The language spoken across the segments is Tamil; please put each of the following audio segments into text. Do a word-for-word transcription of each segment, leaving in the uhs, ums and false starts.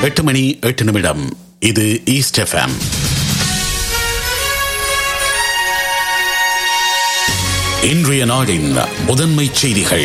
எட்டு மணி எட்டு நிமிடம். இது ஈஸ்ட் எஃப்எம். இன்றைய நாடின் முதன்மை செய்திகள்.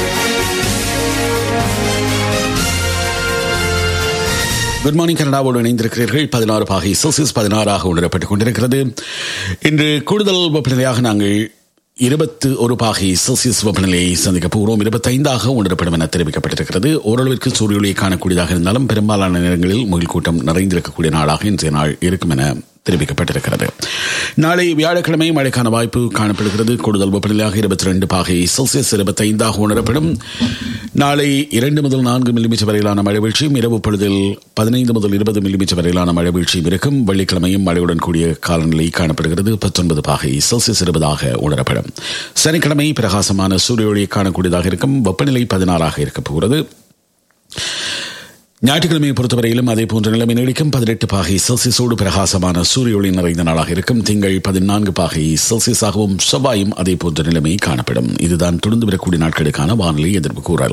குட் மார்னிங் கனடாவோடு இணைந்திருக்கிறீர்கள். பதினாறு பாகை செல்சியஸ் பதினாறாக உணரப்பட்டுக் கொண்டிருக்கிறது. இன்று கூடுதல் வெப்பநிலையாக நாங்கள் இருபத்தி ஒரு பாகை செல்சியஸ் வெப்பநிலையை சந்திக்கப் போகிறோம். இருபத்தி ஐந்தாக உணரப்படும் என தெரிவிக்கப்பட்டிருக்கிறது. ஓரளவிற்கு சூரிய ஒளியை காணக்கூடியதாக இருந்தாலும் பெரும்பாலான நேரங்களில் முகில் கூட்டம் நிறைந்திருக்கக்கூடிய நாளாக இன்றைய நாள் இருக்கும் என தெரிவிக்கப்பட்டிருக்கிறது. நாளை வியாழக்கிழமை மழைக்கான வாய்ப்பு காணப்படுகிறது. கூடுதல் வெப்பநிலையாக இருபத்தி ரெண்டு பாகை செல்சியஸ் இருபத்தி ஐந்தாக உணரப்படும். நாளை இரண்டு முதல் நான்கு மில்லிமீட்டர் வரையிலான மழை வீழ்ச்சியும், இரவு பொழுதில் பதினைந்து முதல் இருபது மில்லிமீட்டர் வரையிலான மழை வீழ்ச்சியும் இருக்கும். வெள்ளிக்கிழமையும் மழையுடன் கூடிய காலநிலை காணப்படுகிறது. பத்தொன்பது பாகை செல்சியஸ் இருபதாக உணரப்படும். சனிக்கிழமை பிரகாசமான சூரிய ஒளியை காணக்கூடியதாக இருக்கும். வெப்பநிலை பதினாறாக இருக்கப் போகிறது. ஞாயிற்றுக்கிழமையை பொறுத்தவரையிலும் அதே போன்ற நிலைமை நீடிக்கும். பதினெட்டு பாகை செல்சியஸோடு பிரகாசமான சூரிய ஒளி நிறைந்த நாளாக இருக்கும். திங்கள் பதினான்கு பாகை செல்சியஸாகவும், செவ்வாயும் அதே போன்ற நிலைமை காணப்படும். இதுதான் தொடர்ந்து வரக்கூடிய நாட்களுக்கான வானிலை எதிர்ப்பு கூறல்.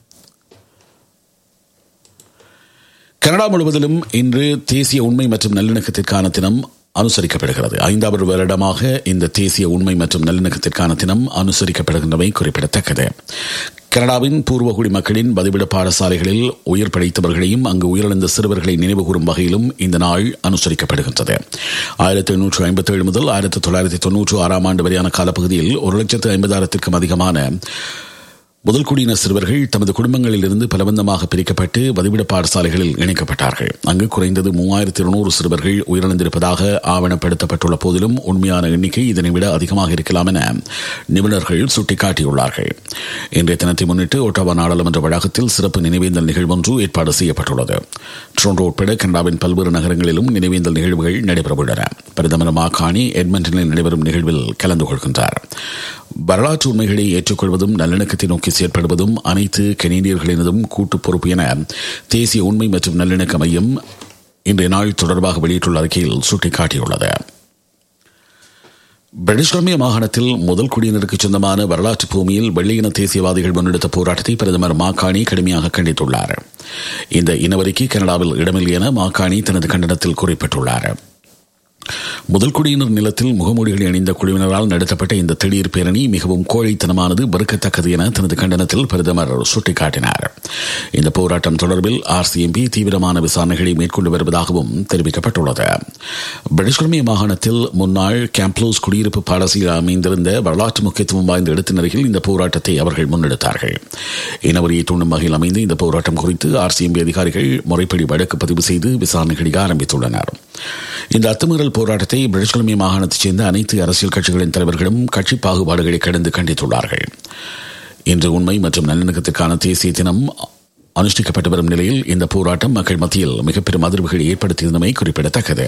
கனடா முழுவதிலும் இன்று தேசிய உண்மை மற்றும் நல்லிணக்கத்திற்கான தினம் அனுசரிக்கப்படுகிறது. ஐந்தாவது வருடமாக இந்த தேசிய உண்மை மற்றும் நல்லிணக்கத்திற்கான தினம் அனுசரிக்கப்படுகின்றமை குறிப்பிடத்தக்கது. கனடாவின் பூர்வகுடி மக்களின் வதிவிட பாடசாலைகளில் உயிர் படைத்தவர்களையும் அங்கு உயிரிழந்த சிறுவர்களை நினைவுகூரும் வகையிலும் இந்த நாள் அனுசரிக்கப்படுகின்றது. ஆயிரத்தி எண்ணூற்று ஐம்பத்தி ஏழு முதல் ஆயிரத்தி தொள்ளாயிரத்தி தொன்னூற்று ஆறாம் ஆண்டு வரையான காலப்பகுதியில் ஒரு லட்சத்து ஐம்பதாயிரத்திற்கும் அதிகமான முதல் குடியின சிறுவர்கள் தமது குடும்பங்களில் இருந்து பலவந்தமாக பிரிக்கப்பட்டு வதிவிட பாடசாலைகளில் இணைக்கப்பட்டார்கள். அங்கு குறைந்தது மூவாயிரத்தி இருநூறு சிறுவர்கள் உயிரிழந்திருப்பதாக ஆவணப்படுத்தப்பட்டுள்ள போதிலும் உண்மையான எண்ணிக்கை இதனை விட அதிகமாக இருக்கலாம் என நிபுணர்கள் சுட்டிக்காட்டியுள்ளார்கள். இன்றைய தினத்தை முன்னிட்டு ஒட்டாவா நாடாளுமன்ற வளாகத்தில் சிறப்பு நினைவேந்தல் நிகழ்வு ஒன்று ஏற்பாடு செய்யப்பட்டுள்ளது. டொரண்டோ உட்பட கனடாவின் பல்வேறு நகரங்களிலும் நினைவேந்தல் நிகழ்வுகள் நடைபெறவுள்ளன. பிரதமர் மாகாணி எட்மண்டனில் நடைபெறும் நிகழ்வில் கலந்து கொள்கின்றார். வரலாற்று உண்மைகளை ஏற்றுக்கொள்வதும் நல்லிணக்கத்தை நோக்கி செயற்படுவதும் அனைத்து கனேடியர்களினதும் கூட்டு பொறுப்பு என தேசிய உண்மை மற்றும் நல்லிணக்க மையம் இன்றைய நாள் தொடர்பாக வெளியிட்டுள்ள அறிக்கையில் சுட்டிக்காட்டியுள்ளது. பிரிட்டிஷ் கொலம்பியா மாகாணத்தில் முதல் குடியினருக்கு சொந்தமான வரலாற்று பூமியில் வெள்ளையின தேசியவாதிகள் முன்னெடுத்த போராட்டத்தை பிரதமர் மாகாணி கடுமையாக கண்டித்துள்ளார். இந்த இனவரிக்கு கனடாவில் இடமில்லை என மாகாணி தனது கண்டனத்தில் குறிப்பிட்டுள்ளார். முதல் குடியினர் நிலத்தில் முகமூடிகளை அணிந்த குழுவினரால் நடத்தப்பட்ட இந்த திடீர் பேரணி மிகவும் கோழைத்தனமானது, வெறுக்கத்தக்கது என தனது கண்டனத்தில் பிரதமர் சுட்டிக்காட்டினார். இந்த போராட்டம் தொடர்பில் ஆர்சிஎம்பி தீவிரமான விசாரணைகளை மேற்கொண்டு வருவதாகவும் தெரிவிக்கப்பட்டுள்ளது. பிரிட்டிஷ் கொலம்பியா மாகாணத்தில் முன்னாள் கேம்ப்லோஸ் குடியிருப்பு பாடசாலையில் அமைந்திருந்த வரலாற்று முக்கியத்துவம் வாய்ந்த இடத்தினரில் இந்த போராட்டத்தை அவர்கள் முன்னெடுத்தார்கள். இனவரியை தூண்டும் வகையில் அமைந்த இந்த போராட்டம் குறித்து ஆர்சிஎம்பி அதிகாரிகள் முறைப்படி வழக்கு பதிவு செய்து விசாரணைகளை ஆரம்பித்துள்ளனர். இந்த அத்துமீறல் போராட்டத்தை பிரிட்டிஷ் கொலம்பியா மாகாணத்தைச் சேர்ந்த அனைத்து அரசியல் கட்சிகளின் தலைவர்களும் கட்சி பாகுபாடுகளை கடந்து கண்டித்துள்ளார்கள். இன்று உண்மை மற்றும் நல்லிணக்கத்திற்கான தேசிய தினம் அனுஷ்டிக்கப்பட்டு வரும் நிலையில் இந்த போராட்டம் மக்கள் மத்தியில் மிகப்பெரும் அதிர்வுகளை ஏற்படுத்தியிருந்தமை குறிப்பிடத்தக்கது.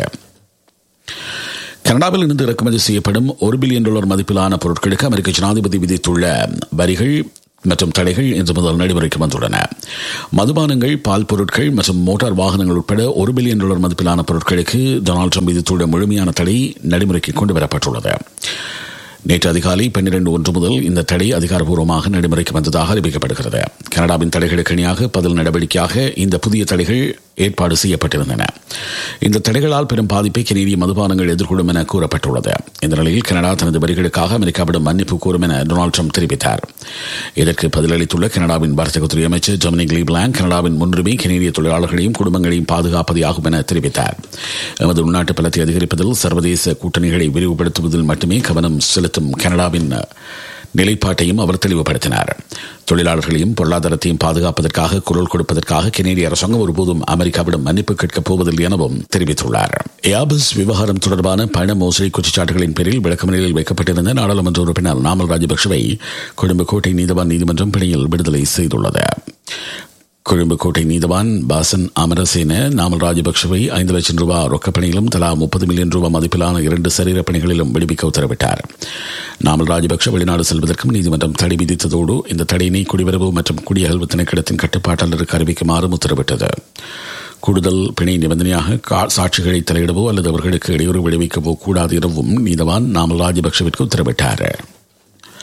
கனடாவில் இருந்து இறக்குமதி செய்யப்படும் ஒரு பில்லியன் டாலர் மதிப்பிலான பொருட்களுக்கு அமெரிக்க ஜனாதிபதி விதித்துள்ள வரிகள் மற்றும் தடைகள் இன்று முதல் நடைமுறைக்கு வந்துள்ளன. மதுபானங்கள், பால் பொருட்கள் மற்றும் மோட்டார் வாகனங்கள் உட்பட ஒரு பில்லியன் டாலர் மதிப்பிலான பொருட்களுக்கு டொனால்டு ட்ரம்ப் விதித்துள்ள முழுமையான தடை நடைமுறைக்கு கொண்டு வரப்பட்டுள்ளது. நேற்று அதிகாலை பன்னிரண்டு ஒன்று முதல் இந்த தடை அதிகாரப்பூர்வமாக நடைமுறைக்கு வந்ததாக அறிவிக்கப்படுகிறது. கனடாவின் தடைகளுக்கு இணையாக பதில் நடவடிக்கையாக இந்த புதிய தடைகள் ஏற்பாடு செய்யப்பட்டிருந்தன. இந்த தடைகளால் பெரும் பாதிப்பை கனேடிய மதுபானங்கள் எதிர்கொள்ளும் என கூறப்பட்டுள்ளது. இந்த நிலையில் கனடா தனது வரிகளுக்காக அமெரிக்காவிடம் மன்னிப்பு கோரும் என டொனால்டு ட்ரம்ப் தெரிவித்தார். இதற்கு பதிலளித்துள்ள கனடாவின் வர்த்தகத்துறை அமைச்சர் ஜெர்மனி கிளீவ்லாண்ட், கனடாவின் முன்னுரிமை கனேடிய தொழிலாளர்களையும் குடும்பங்களையும் பாதுகாப்பதே ஆகும் என தெரிவித்தார். எமது உள்நாட்டு பலத்தை அதிகரிப்பதில் சர்வதேச கூட்டணிகளை விரிவுபடுத்துவதில் மட்டுமே கவனம் செலுத்தும் கனடாவின் நிலைப்பாட்டையும் அவர் தெளிவுபடுத்தினார். தொழிலாளர்களையும் பொருளாதாரத்தையும் பாதுகாப்பதற்காக குரல் கொடுப்பதற்காக கனேடிய அரசாங்கம் ஒருபோதும் அமெரிக்காவிடம் மன்னிப்பு கேட்கப் போவதில்லை எனவும் தெரிவித்துள்ளார். ஏர்பஸ் விவகாரம் தொடர்பான பண மோசடி குற்றச்சாட்டுகளின் பேரில் விளக்கமறியலில் வைக்கப்பட்டிருந்த நாடாளுமன்ற உறுப்பினர் நாமல் ராஜபக்சவை கொழும்பு கோட்டை நீதவான் நீதிமன்றம் பிணையில் விடுதலை செய்துள்ளது. கொழும்பு கோட்டை நீதவான் பாசன் அமரசேன நாமல் ராஜபக்சவை ஐந்து லட்சம் ரூபாய் ரொக்கப்பணியிலும் தலா முப்பது மில்லியன் ரூபாய் மதிப்பிலான இரண்டு சரீரப்பணிகளிலும் விடுவிக்க உத்தரவிட்டார். நாமல் ராஜபக்ச வெளிநாடு செல்வதற்கும் நீதிமன்றம் தடை விதித்ததோடு இந்த தடையினை குடிவரவு மற்றும் குடியகல்வு திணைக்களத்தின் கட்டுப்பாட்டாளருக்கு அறிவிக்குமாறும் உத்தரவிட்டது. கூடுதல் பிணை நிபந்தனையாக சாட்சிகளை தலையிடவோ அல்லது அவர்களுக்கு இடையூறு விளைவிக்கவோ கூடாது எனவும் நீதவான் நாமல் ராஜபக்சவிற்கு உத்தரவிட்டார்.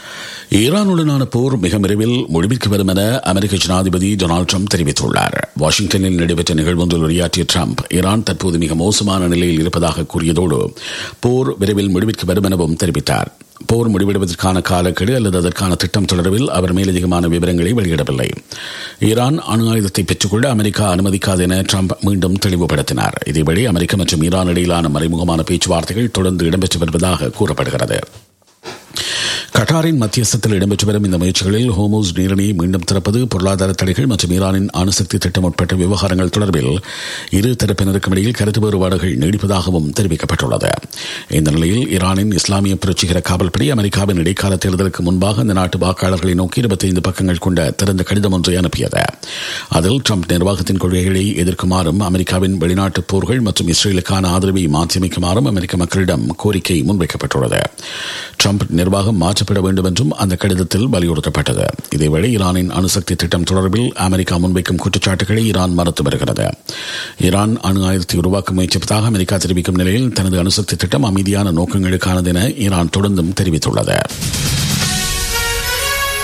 ஈரானுடனான போர் மிக விரைவில் முடிவிற்கு வரும் என அமெரிக்க ஜனாதிபதி டொனால்டு ட்ரம்ப் தெரிவித்துள்ளார். வாஷிங்டனில் நடைபெற்ற நிகழ்வொன்றில் உரையாற்றிய ட்ரம்ப், ஈரான் தற்போது மிக மோசமான நிலையில் இருப்பதாக கூறியதோடு போர் விரைவில் முடிவிற்கு வரும் எனவும் தெரிவித்தார். போர் முடிவெடுவதற்கான காலக்கெடு அல்லது அதற்கான திட்டம் தொடர்பில் அவர் மேலதிகமான விவரங்களை வெளியிடவில்லை. ஈரான் அணு ஆயுதத்தை பெற்றுக்கொள்ள அமெரிக்கா அனுமதிக்காது என ட்ரம்ப் மீண்டும் தெளிவுபடுத்தினார். இதேவேளை அமெரிக்கா மற்றும் ஈரான் இடையிலான மறைமுகமான பேச்சுவார்த்தைகள் தொடர்ந்து இடம்பெற்று வருவதாக கூறப்படுகிறது. கட்டாரின் மத்தியஸ்தத்தில் இடம்பெற்று வரும் இந்த முயற்சிகளில் ஹோமோஸ் நீரிணையை மீண்டும் திறப்பது, பொருளாதார தடைகள் மற்றும் ஈரானின் அணுசக்தி திட்டம் உட்பட்ட விவகாரங்கள் தொடர்பில் இரு தரப்பினருக்கும் இடையில் கருத்து வேறுபாடுகள் நீடிப்பதாகவும் தெரிவிக்கப்பட்டுள்ளது. இந்த நிலையில் ஈரானின் இஸ்லாமிய புரட்சிகர காவல்படை அமெரிக்காவின் இடைக்கால தேர்தலுக்கு முன்பாக இந்த நாட்டு வாக்காளர்களை நோக்கி இருபத்தி ஐந்து பக்கங்கள் கொண்ட திறந்த கடிதம் ஒன்றை அனுப்பியது. அதில் ட்ரம்ப் நிர்வாகத்தின் கொள்கைகளை எதிர்க்குமாறும் அமெரிக்காவின் வெளிநாட்டு போர்கள் மற்றும் இஸ்ரேலுக்கான ஆதரவை மாற்றியமைக்குமாறும் அமெரிக்க மக்களிடம் கோரிக்கை முன்வைக்கப்பட்டுள்ளது. ட்ரம்ப் நிர்வாகம் மாற்றப்பட வேண்டும் என்றும் அந்த கடிதத்தில் வலியுறுத்தப்பட்டது. இதேவேளை ஈரானின் அணுசக்தி திட்டம் தொடர்பில் அமெரிக்கா முன்வைக்கும் குற்றச்சாட்டுகளை ஈரான் மறுத்து வருகிறது. ஈரான் அணு ஆயுதத்தை உருவாக்க முயற்சிப்பதாக அமெரிக்கா தெரிவிக்கும் நிலையில் தனது அணுசக்தி திட்டம் அமைதியான நோக்கங்களுக்கானது என ஈரான் தொடர்ந்தும் தெரிவித்துள்ளது.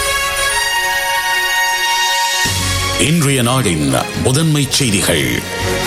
இன்றைய நாடின் முதன்மை செய்திகள்.